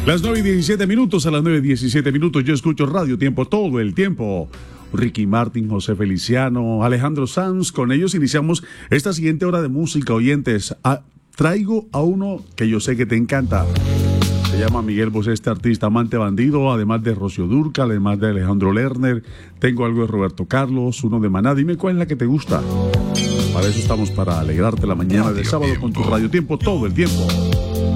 Las 9:17, a las 9:17 yo escucho Radio Tiempo todo el tiempo. Ricky Martin, José Feliciano, Alejandro Sanz, con ellos iniciamos esta siguiente hora de música, oyentes. Traigo a uno que yo sé que te encanta. Se llama Miguel Bosé, este artista amante bandido, además de Rocío Dúrcal, además de Alejandro Lerner. Tengo algo de Roberto Carlos, uno de Maná. Dime cuál es la que te gusta. Para eso estamos, para alegrarte la mañana de sábado con tu Radio Tiempo todo el tiempo.